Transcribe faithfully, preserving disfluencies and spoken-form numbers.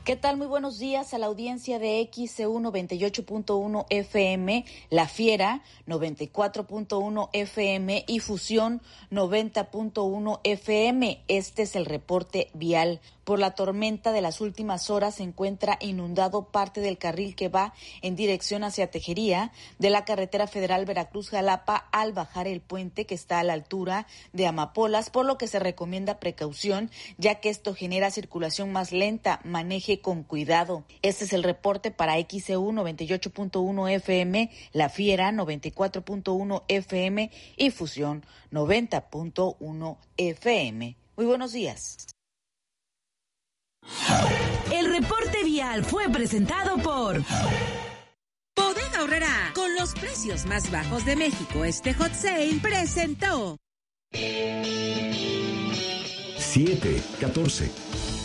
¿Qué tal? Muy buenos días a la audiencia de X C U noventa y ocho punto uno F M, La Fiera noventa y cuatro punto uno F M y Fusión noventa punto uno F M. Este es el reporte vial. Por la tormenta de las últimas horas se encuentra inundado parte del carril que va en dirección hacia Tejería de la carretera federal Veracruz-Jalapa al bajar el puente que está a la altura de Amapolas, por lo que se recomienda precaución ya que esto genera circulación más lenta. Maneje con cuidado. Este es el reporte para X C U noventa y ocho punto uno F M, La Fiera noventa y cuatro punto uno F M y Fusión noventa punto uno F M. Muy buenos días. El reporte vial fue presentado por Bodega Aurrerá, con los precios más bajos de México. Este hot sale presentó siete catorce.